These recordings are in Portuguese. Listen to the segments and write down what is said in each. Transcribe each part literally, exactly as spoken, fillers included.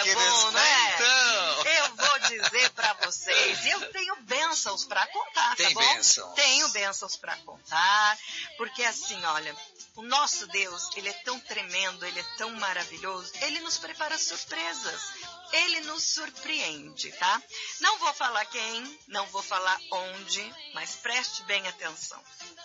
é bom, não é? Então. Eu vou dizer para vocês, eu tenho bênçãos para contar, Tem tá bom? bênçãos. Tenho bênçãos para contar, porque assim, olha, o nosso Deus, ele é tão tremendo, ele é tão maravilhoso, ele nos prepara surpresas, ele nos surpreende, tá? Não vou falar quem, não vou falar onde, mas preste bem atenção.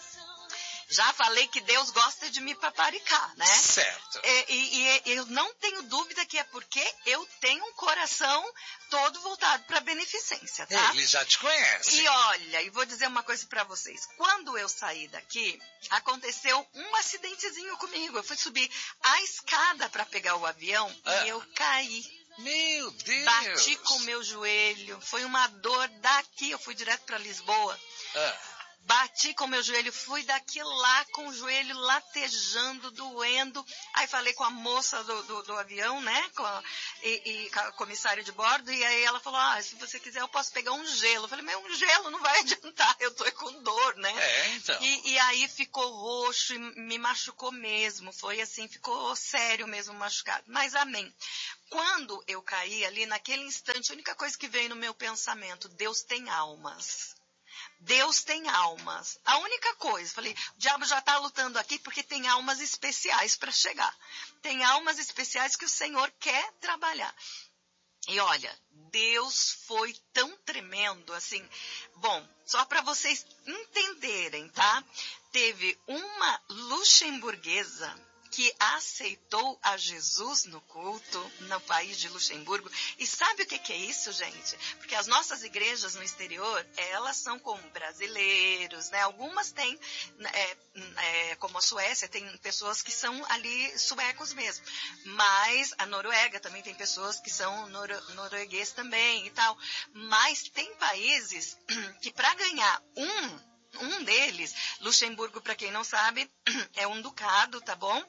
Já falei que Deus gosta de me paparicar, né? Certo. E, e, e eu não tenho dúvida que é porque eu tenho um coração todo voltado para beneficência, tá? Ele já te conhece. E olha, e vou dizer uma coisa para vocês. Quando eu saí daqui, aconteceu um acidentezinho comigo. Eu fui subir a escada para pegar o avião Ah. e eu caí. Meu Deus. Bati com o meu joelho. Foi uma dor daqui. Eu fui direto para Lisboa. Ah. Bati com o meu joelho, fui daqui lá com o joelho latejando, doendo. Aí falei com a moça do, do, do avião, né? Com a, e, e com a comissária de bordo. E aí ela falou, ah, se você quiser eu posso pegar um gelo. Eu falei, mas um gelo não vai adiantar, eu tô com dor, né? É, então. E, e aí ficou roxo e me machucou mesmo. Foi assim, ficou sério mesmo machucado. Mas amém. Quando eu caí ali, naquele instante, a única coisa que veio no meu pensamento, Deus tem almas. Deus tem almas. A única coisa, falei, o diabo já está lutando aqui porque tem almas especiais para chegar. Tem almas especiais que o Senhor quer trabalhar. E olha, Deus foi tão tremendo, assim, bom, só para vocês entenderem, tá? Teve uma luxemburguesa que aceitou a Jesus no culto, no país de Luxemburgo. E sabe o que, que é isso, gente? Porque as nossas igrejas no exterior, elas são com brasileiros, né? Algumas têm, é, é, como a Suécia, tem pessoas que são ali suecos mesmo. Mas a Noruega também tem pessoas que são noro, norueguês também e tal. Mas tem países que para ganhar um Um deles, Luxemburgo, para quem não sabe, é um ducado, tá bom?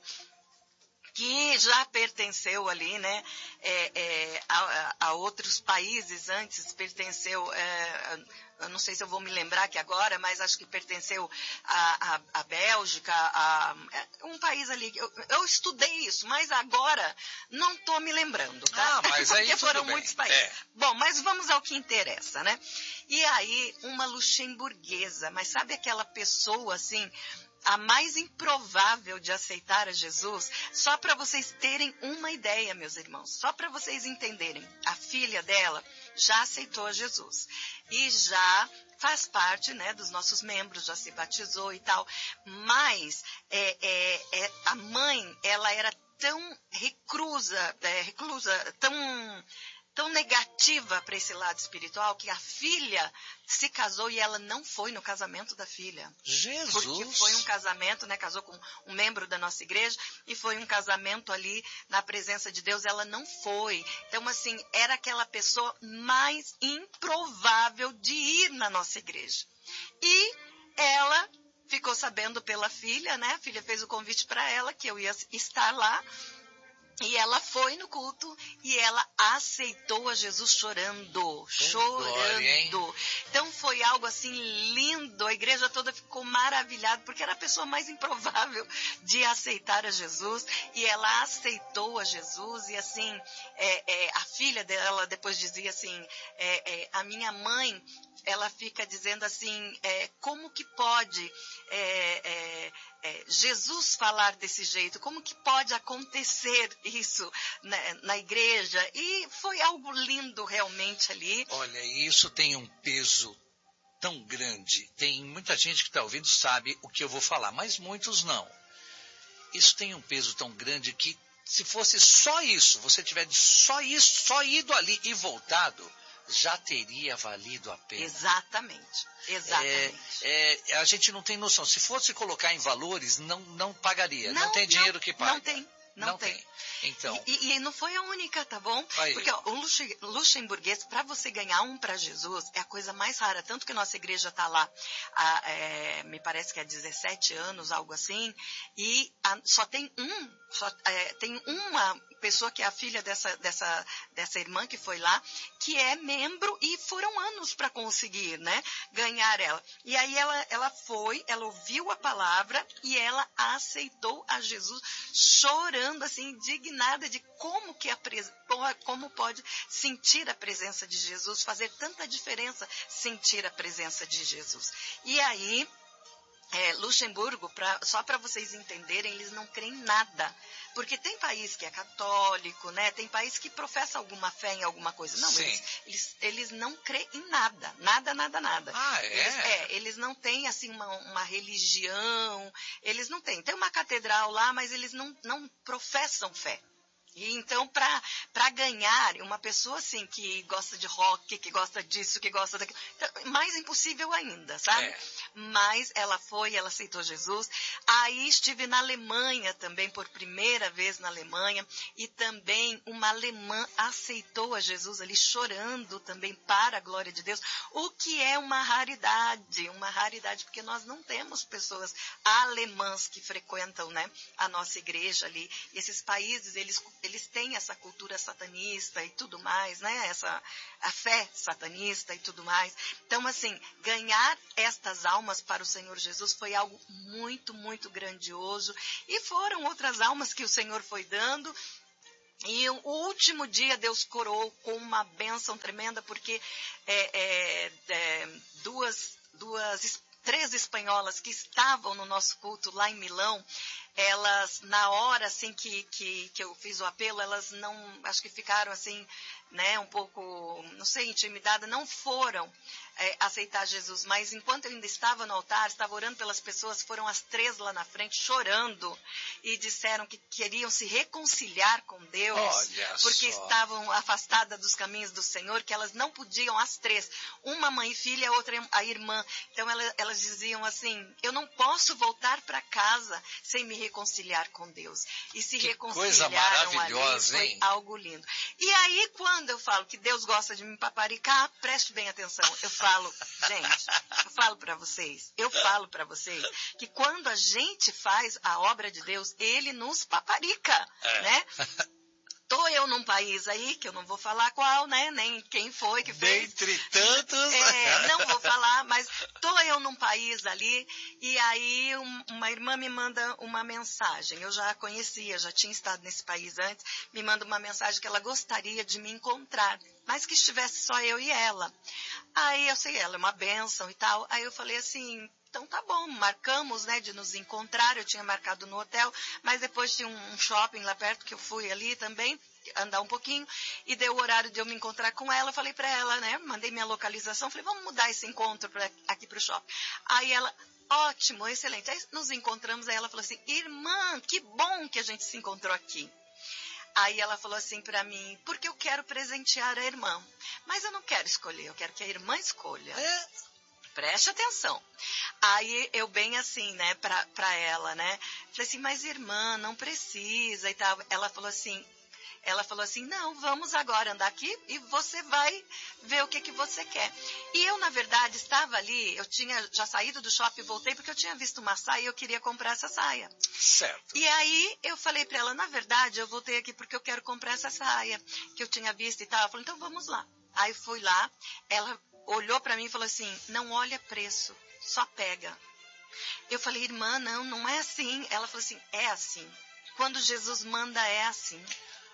Que já pertenceu ali, né, é, é, a, a outros países antes, pertenceu, é, eu não sei se eu vou me lembrar aqui agora, mas acho que pertenceu à, à, à Bélgica, a, a um país ali, eu, eu estudei isso, mas agora não estou me lembrando, tá? Ah, mas aí porque foram bem. muitos países. É. Bom, mas vamos ao que interessa, né? E aí, uma luxemburguesa, mas sabe aquela pessoa assim, a mais improvável de aceitar a Jesus? Só para vocês terem uma ideia, meus irmãos, só para vocês entenderem, a filha dela já aceitou a Jesus e já faz parte, né, dos nossos membros, já se batizou e tal, mas é, é, é, a mãe, ela era tão reclusa, é, reclusa, tão... tão negativa para esse lado espiritual, que a filha se casou e ela não foi no casamento da filha. Jesus! Porque foi um casamento, né, casou com um membro da nossa igreja, e foi um casamento ali na presença de Deus, ela não foi. Então, assim, era aquela pessoa mais improvável de ir na nossa igreja. E ela ficou sabendo pela filha, né, a filha fez o convite para ela, que eu ia estar lá, e ela foi no culto e ela aceitou a Jesus chorando, chorando. Então foi algo assim lindo, a igreja toda ficou maravilhada, porque era a pessoa mais improvável de aceitar a Jesus, e ela aceitou a Jesus, e assim, é, é, a filha dela depois dizia assim, é, é, a minha mãe, ela fica dizendo assim, é, como que pode é, é, é, Jesus falar desse jeito? Como que pode acontecer isso na, na igreja? E foi algo lindo realmente ali. Olha, isso tem um peso tão grande. Tem muita gente que está ouvindo sabe o que eu vou falar, mas muitos não. Isso tem um peso tão grande que se fosse só isso, você tiver só isso, só ido ali e voltado, já teria valido a pena. Exatamente, exatamente. É, é, a gente não tem noção. Se fosse colocar em valores, não, não pagaria. Não, não tem dinheiro não, que paga. Não tem, não, não tem. tem. Então, e, e não foi a única, tá bom? Aí. Porque ó, o luxemburguês, para você ganhar um para Jesus, é a coisa mais rara. Tanto que nossa igreja está lá, há, é, me parece que há dezessete anos, algo assim, e a, só tem um, só, é, tem uma pessoa que é a filha dessa, dessa, dessa irmã que foi lá, que é membro, e foram anos para conseguir, né, ganhar ela. E aí ela, ela foi, ela ouviu a palavra e ela aceitou a Jesus chorando. chorando, assim, indignada de como que a pres... como pode sentir a presença de Jesus, fazer tanta diferença sentir a presença de Jesus. E aí, É, Luxemburgo, pra, só para vocês entenderem, eles não creem em nada. Porque tem país que é católico, né? Tem país que professa alguma fé em alguma coisa. Não, eles, eles, eles não creem em nada. Nada, nada, nada. Ah, é? Eles, é, eles não têm, assim, uma, uma religião. Eles não têm. Tem uma catedral lá, mas eles não, não professam fé. E então, para ganhar uma pessoa assim, que gosta de rock, que gosta disso, que gosta daquilo, mais impossível ainda, sabe? É. Mas ela foi, ela aceitou Jesus. Aí estive na Alemanha também, por primeira vez na Alemanha, e também uma alemã aceitou a Jesus ali, chorando também para a glória de Deus, o que é uma raridade, uma raridade, porque nós não temos pessoas alemãs que frequentam, né, a nossa igreja ali. E esses países, eles eles têm essa cultura satanista e tudo mais, né? Essa, a fé satanista e tudo mais. Então, assim, ganhar estas almas para o Senhor Jesus foi algo muito, muito grandioso. E foram outras almas que o Senhor foi dando. E o último dia Deus coroou com uma bênção tremenda, porque é, é, é, duas, duas, três espanholas que estavam no nosso culto lá em Milão, elas, na hora assim que, que, que eu fiz o apelo, elas não, acho que ficaram assim, né, um pouco, não sei, intimidadas, não foram é, aceitar Jesus. Mas enquanto eu ainda estava no altar, estava orando pelas pessoas, foram as três lá na frente chorando e disseram que queriam se reconciliar com Deus. Olha porque só. Estavam afastadas dos caminhos do Senhor, que elas não podiam, as três, uma mãe e filha, a outra a irmã. Então elas, elas diziam assim, eu não posso voltar para casa sem me reconciliar com Deus. E se que reconciliaram coisa maravilhosa, ali, hein? foi algo lindo. E aí, quando eu falo que Deus gosta de me paparicar, preste bem atenção. Eu falo, gente, eu falo para vocês, eu falo para vocês, que quando a gente faz a obra de Deus, Ele nos paparica, É. né? Tô eu num país aí, que eu não vou falar qual, né? Nem quem foi que fez. Dentre tantos. É, não vou falar, mas tô eu num país ali, e aí um, uma irmã me manda uma mensagem. Eu já a conhecia, já tinha estado nesse país antes. Me manda uma mensagem que ela gostaria de me encontrar, mas que estivesse só eu e ela. Aí eu sei, ela é uma bênção e tal. Aí eu falei assim, então tá bom, marcamos, né, de nos encontrar. Eu tinha marcado no hotel, mas depois tinha um shopping lá perto que eu fui ali também, andar um pouquinho, e deu o horário de eu me encontrar com ela. Eu falei pra ela, né, mandei minha localização, falei, vamos mudar esse encontro pra, aqui pro shopping. Aí ela, ótimo, excelente. Aí nos encontramos, aí ela falou assim, irmã, que bom que a gente se encontrou aqui. Aí ela falou assim pra mim, porque eu quero presentear a irmã, mas eu não quero escolher, eu quero que a irmã escolha. É. Preste atenção. Aí eu bem assim, né, pra, pra ela, né, falei assim, mas irmã, não precisa e tal. Ela falou assim, ela falou assim, não, vamos agora andar aqui e você vai ver o que que você quer. E eu, na verdade, estava ali, eu tinha já saído do shopping e voltei porque eu tinha visto uma saia e eu queria comprar essa saia. Certo. E aí eu falei pra ela, na verdade, eu voltei aqui porque eu quero comprar essa saia que eu tinha visto e tal. Ela falou, então vamos lá. Aí fui lá, ela olhou pra mim e falou assim, não olha preço, só pega. Eu falei, irmã, não, não é assim. Ela falou assim, é assim. Quando Jesus manda, é assim.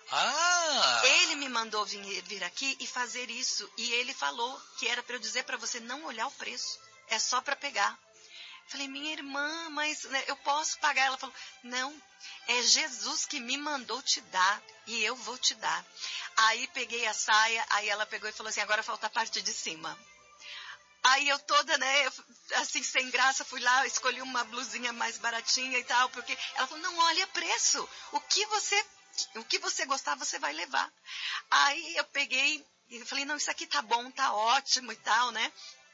Ah! Ele me mandou vir, vir aqui e fazer isso. E ele falou que era para eu dizer para você não olhar o preço. É só para pegar. Falei, minha irmã, mas né, eu posso pagar? Ela falou, não, é Jesus que me mandou te dar e eu vou te dar. Aí peguei a saia, aí ela pegou e falou assim, agora falta a parte de cima. Aí eu toda, né, eu, assim, sem graça, fui lá, escolhi uma blusinha mais baratinha e tal, porque ela falou, não olha preço, o que você, o que você gostar, você vai levar. Aí eu peguei e falei, não, isso aqui tá bom, tá ótimo e tal, né.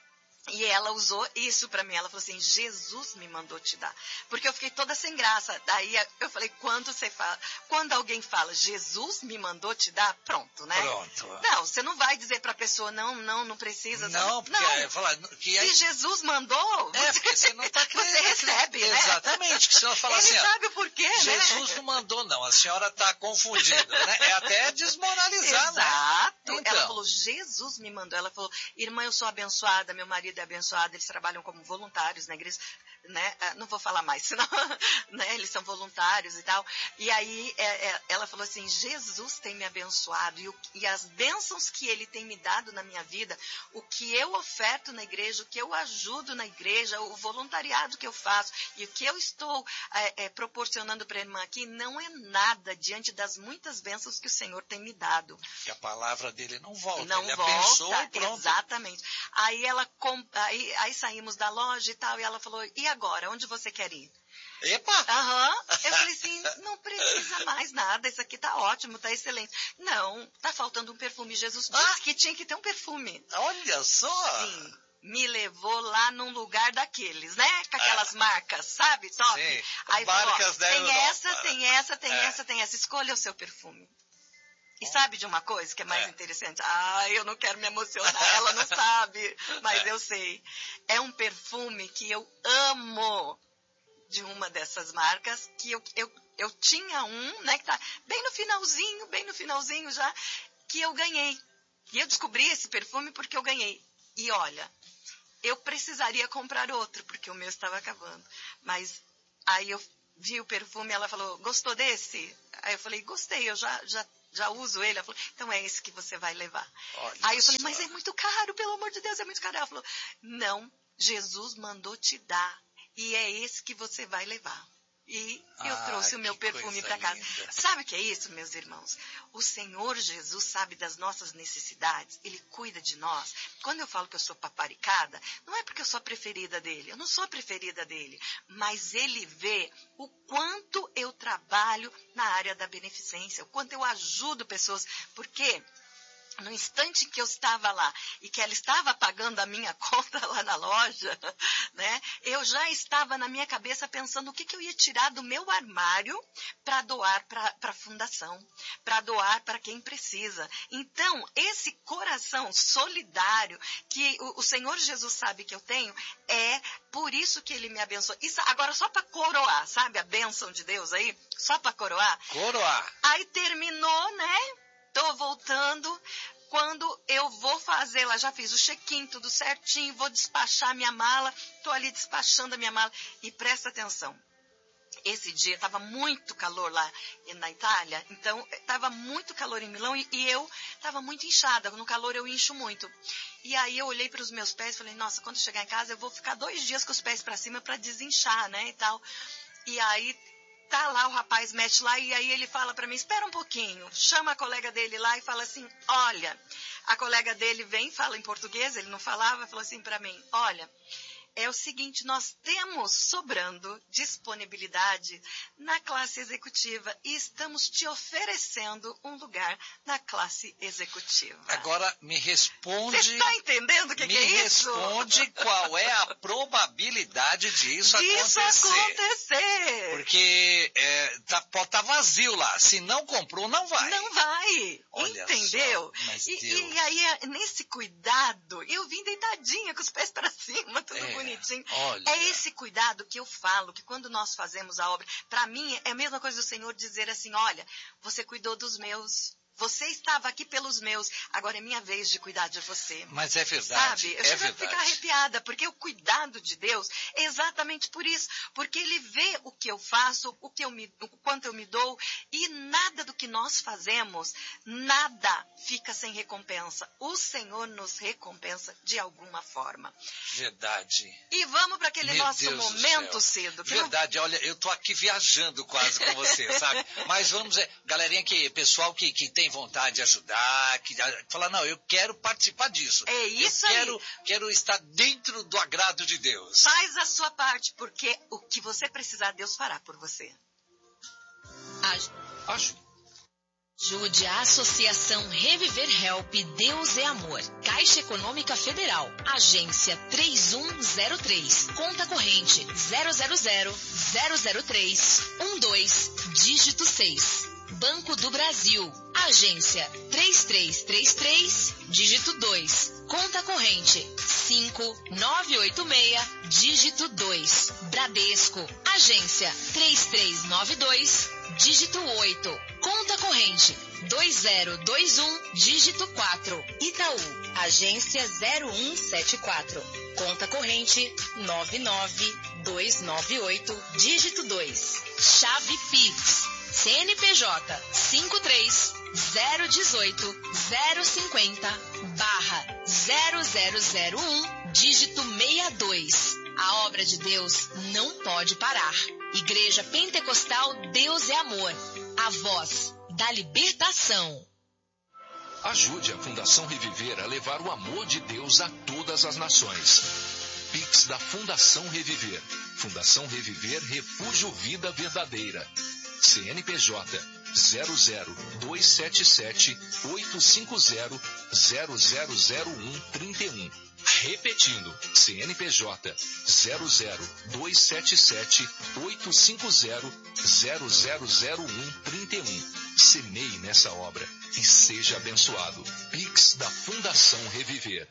E ela usou isso pra mim, ela falou assim, Jesus me mandou te dar. Porque eu fiquei toda sem graça. Daí eu falei, quando você fala, quando alguém fala, Jesus me mandou te dar, pronto, né? Pronto. Não, você não vai dizer pra pessoa, não, não, não precisa. Não, porque não. É, falar que é... Se Jesus mandou, É, você, porque você não está você recebe, né? Exatamente, que se ela falar Ele assim, sabe o porquê, ó, né? Jesus não mandou não, a senhora está confundindo, né? É até desmoralizar, Exato. né? Então. Ela falou, Jesus me mandou. Ela falou, irmã, eu sou abençoada, meu marido é abençoado, eles trabalham como voluntários na igreja, né? Não vou falar mais, senão, né? Eles são voluntários e tal. E aí é, é, ela falou assim, Jesus tem me abençoado e, o, e as bênçãos que ele tem me dado na minha vida, o que eu oferto na igreja, o que eu ajudo na igreja, o voluntariado que eu faço e o que eu estou é, é, proporcionando para a irmã aqui, não é nada diante das muitas bênçãos que o Senhor tem me dado. Que a palavra dele não volta, não ele volta, abençoa e pronto. Exatamente. Aí, ela, aí, aí saímos da loja e tal, e ela falou, e agora, onde você quer ir? Epa! Aham. Uhum. Eu falei assim, não precisa mais nada, isso aqui tá ótimo, tá excelente. Não, tá faltando um perfume. Jesus disse ah, que tinha que ter um perfume. Olha só! Sim. Me levou lá num lugar daqueles, né? Com aquelas ah, marcas, sabe? Top. Sim. Aí marcas falou, tem essa, Europa. tem essa, tem é. essa, tem essa. Escolha o seu perfume. E sabe de uma coisa que é mais é. interessante? Ah, eu não quero me emocionar, ela não sabe, mas é. eu sei. É um perfume que eu amo de uma dessas marcas, que eu, eu, eu tinha um, né, que tá bem no finalzinho, bem no finalzinho já, que eu ganhei. E eu descobri esse perfume porque eu ganhei. E olha, eu precisaria comprar outro, porque o meu estava acabando. Mas aí eu vi o perfume, ela falou, gostou desse? Aí eu falei, gostei, eu já... já já uso ele. Ela falou, então é esse que você vai levar. Olha Aí eu falei, só. mas é muito caro, pelo amor de Deus, é muito caro. Ela falou, não, Jesus mandou te dar e é esse que você vai levar. E eu ah, trouxe o meu perfume para casa. Linda. Sabe o que é isso, meus irmãos? O Senhor Jesus sabe das nossas necessidades, Ele cuida de nós. Quando eu falo que eu sou paparicada, não é porque eu sou a preferida dele, eu não sou a preferida dele, mas Ele vê o quanto eu trabalho na área da beneficência, o quanto eu ajudo pessoas, porque... no instante que eu estava lá e que ela estava pagando a minha conta lá na loja, né, eu já estava na minha cabeça pensando o que, que eu ia tirar do meu armário para doar para a fundação, para doar para quem precisa. Então, esse coração solidário que o, o Senhor Jesus sabe que eu tenho, é por isso que Ele me abençoa. Isso, agora, só para coroar, sabe, a bênção de Deus aí, só para coroar. Coroar. Aí terminou, né? Tô voltando, quando eu vou fazer, lá já fiz o check-in, tudo certinho, vou despachar minha mala, tô ali despachando a minha mala. E presta atenção, esse dia estava muito calor lá na Itália, então estava muito calor em Milão e, e eu estava muito inchada, no calor eu incho muito. E aí eu olhei para os meus pés e falei, nossa, quando eu chegar em casa eu vou ficar dois dias com os pés para cima para desinchar, né, e tal. E aí... tá lá, o rapaz mete lá e aí ele fala para mim, espera um pouquinho, chama a colega dele lá e fala assim, olha, a colega dele vem, fala em português, ele não falava, falou assim para mim, olha, é o seguinte, nós temos sobrando disponibilidade na classe executiva e estamos te oferecendo um lugar na classe executiva. Agora me responde... Você está entendendo o que, que é isso? Me responde qual é a probabilidade disso Disso acontecer. acontecer. Porque é, tá, pode estar tá vazio lá. Se não comprou, não vai. Não vai. Olha entendeu? Só, mas e, Deus. e aí, nesse cuidado, eu vim deitadinha, com os pés para cima, tudo é, bonitinho. Olha. É esse cuidado que eu falo, que quando nós fazemos a obra, para mim é a mesma coisa do Senhor dizer assim, olha, você cuidou dos meus... Você estava aqui pelos meus, agora é minha vez de cuidar de você. Mas é verdade, sabe? Eu é chego verdade. a ficar arrepiada, porque o cuidado de Deus é exatamente por isso. Porque Ele vê o que eu faço, o, que eu me, o quanto eu me dou, e nada do que nós fazemos, nada fica sem recompensa. O Senhor nos recompensa de alguma forma. Verdade. E vamos para aquele Meu nosso Deus momento cedo. Verdade, não... olha, eu tô aqui viajando quase com você, sabe? Mas vamos, é, galerinha, que, pessoal que, que tem vontade de ajudar, que fala, não, eu quero participar disso. É isso eu quero, aí. quero estar dentro do agrado de Deus. Faz a sua parte, porque o que você precisar, Deus fará por você. Acho. Ajude a Associação Reviver Help Deus é Amor. Caixa Econômica Federal. Agência três um zero três. Conta corrente zero zero zero zero zero três um dois, dígito seis. Banco do Brasil. Agência três três três três, dígito dois. Conta corrente cinco nove oito seis, dígito dois. Bradesco. Agência três três nove dois, dígito oito. Conta corrente dois zero dois um, dígito quatro. Itaú. Agência zero um sete quatro. Conta corrente nove nove dois nove oito, dígito dois. Chave Pix, C N P J cinco três zero um oito zero cinco zero barra zero zero zero um, dígito sessenta e dois. A obra de Deus não pode parar. Igreja Pentecostal Deus é Amor, a voz da libertação. Ajude a Fundação Reviver a levar o amor de Deus a todas as nações. Pix da Fundação Reviver. Fundação Reviver Refúgio Vida Verdadeira. C N P J zero zero dois sete sete oito cinco zero zero zero zero um três um. Repetindo, C N P J zero zero dois sete sete oito cinco zero zero zero zero um três um. Semeie nessa obra e seja abençoado. Pix da Fundação Reviver.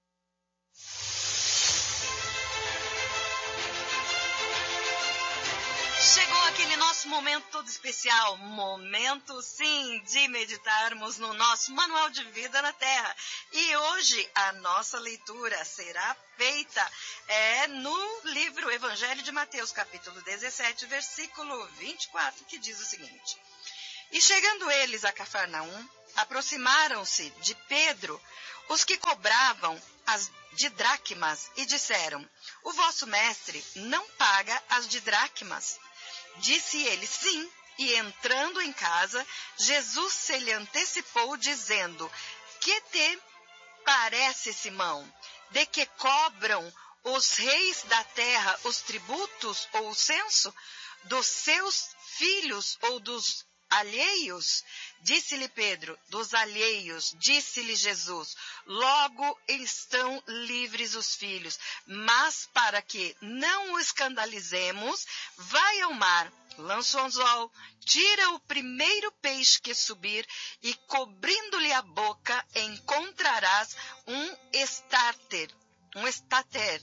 Chegou aquele nosso momento todo especial, momento sim de meditarmos no nosso Manual de Vida na Terra. E hoje a nossa leitura será feita é, no livro Evangelho de Mateus, capítulo dezessete, versículo vinte e quatro, que diz o seguinte: E chegando eles a Cafarnaum, aproximaram-se de Pedro os que cobravam as didracmas e disseram: O vosso mestre não paga as didracmas. Disse ele: Sim, e entrando em casa, Jesus se lhe antecipou, dizendo: Que te parece, Simão, de que cobram os reis da terra os tributos ou o censo dos seus filhos ou dos alheios? Disse-lhe Pedro: Dos alheios. Disse-lhe Jesus: Logo estão livres os filhos. Mas para que não o escandalizemos, vai ao mar, lança o anzol, tira o primeiro peixe que subir, e cobrindo-lhe a boca encontrarás um estáter, um estáter.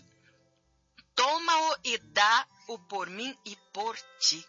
Toma-o e dá-o por mim e por ti.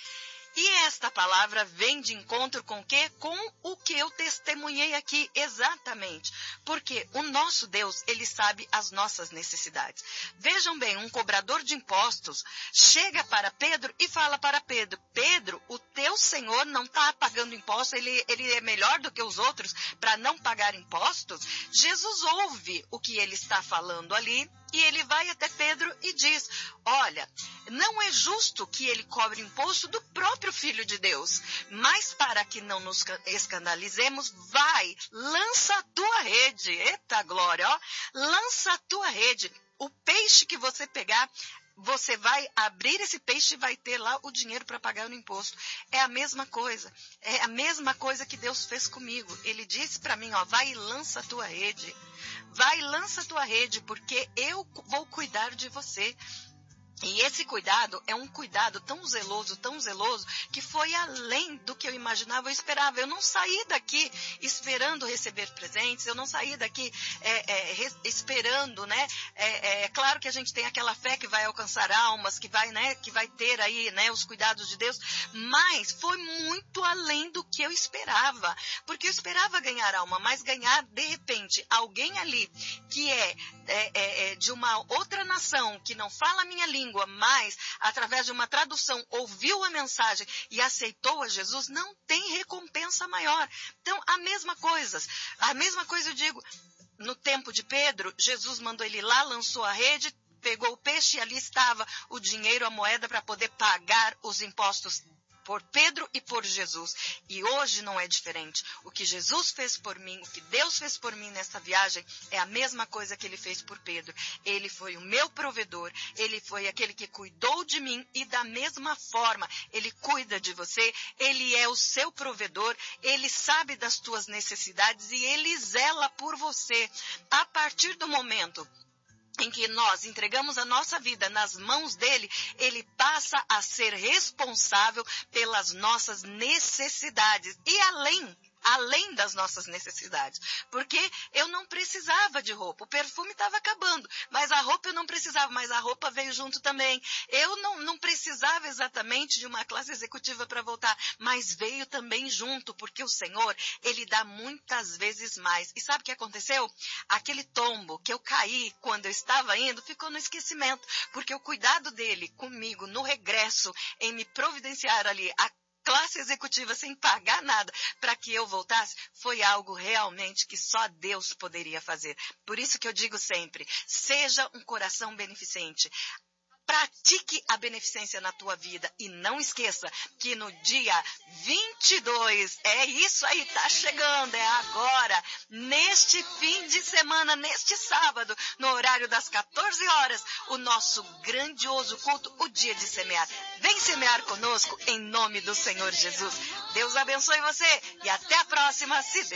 E esta palavra vem de encontro com o quê? Com o que eu testemunhei aqui, exatamente. Porque o nosso Deus, ele sabe as nossas necessidades. Vejam bem, um cobrador de impostos chega para Pedro e fala para Pedro: Pedro, o teu Senhor não está pagando impostos, ele, ele é melhor do que os outros para não pagar impostos? Jesus ouve o que ele está falando ali. E ele vai até Pedro e diz: olha, não é justo que ele cobre imposto do próprio Filho de Deus. Mas para que não nos escandalizemos, vai, lança a tua rede. Eita glória, ó. Lança a tua rede. O peixe que você pegar, você vai abrir esse peixe e vai ter lá o dinheiro para pagar o imposto. É a mesma coisa. É a mesma coisa que Deus fez comigo. Ele disse para mim, ó, vai e lança a tua rede. Vai e lança a tua rede, porque eu vou cuidar de você. E esse cuidado é um cuidado tão zeloso, tão zeloso, que foi além do que eu imaginava, eu esperava. Eu não saí daqui esperando receber presentes, eu não saí daqui é, é, re, esperando, né? É, é claro que a gente tem aquela fé que vai alcançar almas, que vai, né, que vai ter aí, né, os cuidados de Deus, mas foi muito além do que eu esperava, porque eu esperava ganhar alma, mas ganhar, de repente, alguém ali que é, é, é de uma outra nação, que não fala a minha língua, mas através de uma tradução ouviu a mensagem e aceitou a Jesus, não tem recompensa maior. Então, a mesma coisa, a mesma coisa eu digo, no tempo de Pedro, Jesus mandou ele ir lá, lançou a rede, pegou o peixe e ali estava o dinheiro, a moeda para poder pagar os impostos por Pedro e por Jesus. E hoje não é diferente. O que Jesus fez por mim, o que Deus fez por mim nessa viagem, é a mesma coisa que ele fez por Pedro. Ele foi o meu provedor, ele foi aquele que cuidou de mim e da mesma forma, ele cuida de você, ele é o seu provedor, ele sabe das tuas necessidades e ele zela por você. A partir do momento em que nós entregamos a nossa vida nas mãos dele, ele passa a ser responsável pelas nossas necessidades. E além, além das nossas necessidades. Porque eu não precisava de roupa. O perfume estava acabando, mas a roupa eu não precisava, mas a roupa veio junto também. Eu não, não precisava exatamente de uma classe executiva para voltar, mas veio também junto, porque o Senhor, Ele dá muitas vezes mais. E sabe o que aconteceu? Aquele tombo que eu caí quando eu estava indo, ficou no esquecimento, porque o cuidado dele comigo no regresso, em me providenciar ali a classe executiva sem pagar nada para que eu voltasse, foi algo realmente que só Deus poderia fazer. Por isso que eu digo sempre, seja um coração beneficente. Pratique a beneficência na tua vida e não esqueça que no dia vinte e dois, é isso aí, tá chegando, é agora, neste fim de semana, neste sábado, no horário das quatorze horas, o nosso grandioso culto, o dia de semear. Vem semear conosco em nome do Senhor Jesus. Deus abençoe você e até a próxima, se Deus